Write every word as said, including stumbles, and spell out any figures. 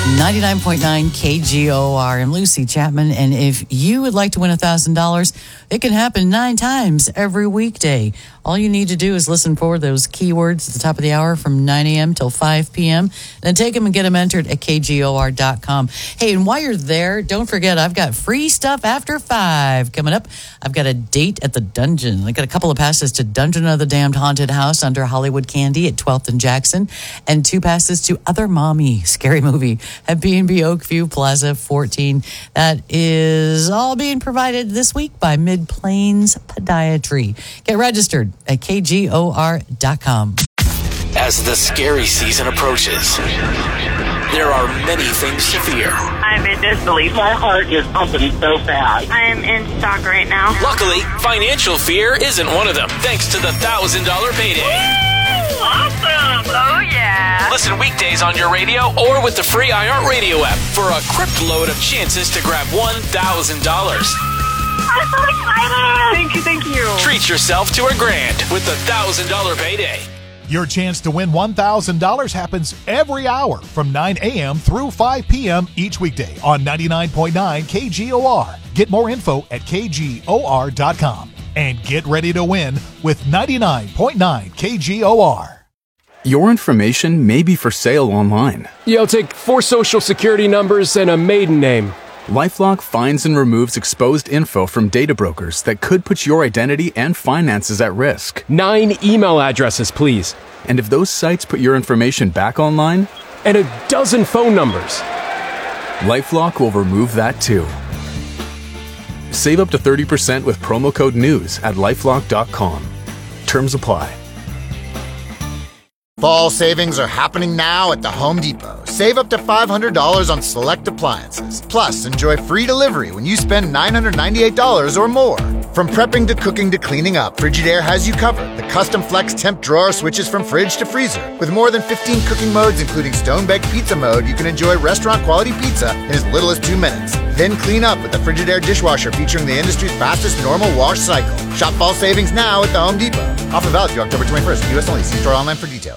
ninety-nine point nine K G O R. I'm Lucy Chapman, and if you would like to win one thousand dollars, it can happen nine times every weekday. All you need to do is listen for those keywords at the top of the hour from nine a.m. till five p.m. Then take them and get them entered at K G O R dot com. Hey, and while you're there, don't forget, I've got free stuff after five coming up. I've got a date at the Dungeon. I got a couple of passes to Dungeon of the Damned Haunted House under Hollywood Candy at twelfth and Jackson, and two passes to Other Mommy, scary movie, at B and B Oakview Plaza fourteen. That is all being provided this week by Mid Plains Podiatry. Get registered at K G O R dot com. As the scary season approaches, there are many things to fear. I'm in disbelief. My heart is pumping so fast. I'm in shock right now. Luckily, financial fear isn't one of them, thanks to the one thousand dollars payday. Woo! Awesome! Oh, yeah. Listen weekdays on your radio or with the free iHeartRadio app for a crypt load of chances to grab one thousand dollars. I'm so excited! Thank you, thank you. Treat yourself to a grand with the one thousand dollars payday. Your chance to win one thousand dollars happens every hour from nine a.m. through five p.m. each weekday on ninety-nine point nine K G O R. Get more info at K G O R dot com and get ready to win with ninety-nine point nine K G O R. Your information may be for sale online. Yo, take four social security numbers and a maiden name. LifeLock finds and removes exposed info from data brokers that could put your identity and finances at risk. Nine email addresses, please. And if those sites put your information back online? And a dozen phone numbers. LifeLock will remove that too. Save up to thirty percent with promo code NEWS at lifelock dot com. Terms apply. Fall savings are happening now at the Home Depot. Save up to five hundred dollars on select appliances. Plus, enjoy free delivery when you spend nine hundred ninety-eight dollars or more. From prepping to cooking to cleaning up, Frigidaire has you covered. The custom flex temp drawer switches from fridge to freezer. With more than fifteen cooking modes, including stone-baked pizza mode, you can enjoy restaurant-quality pizza in as little as two minutes. Then clean up with the Frigidaire dishwasher featuring the industry's fastest normal wash cycle. Shop fall savings now at the Home Depot. Offer valid through October twenty-first. U S only. See store online for details.